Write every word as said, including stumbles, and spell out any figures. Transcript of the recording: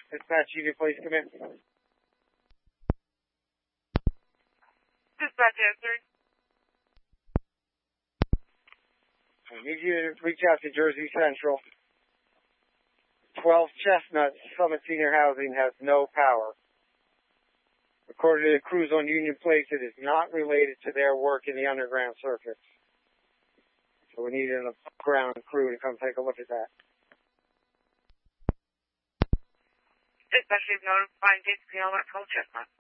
Dispatch, you can please come in. Dispatch answered. I need you to reach out to Jersey Central. twelve Chestnut Summit Senior Housing has no power. According to the crews on Union Place, it is not related to their work in the underground circuits. So we need an ground crew to come take a look at that. Especially if notifying Dixie on that twelve Chestnut.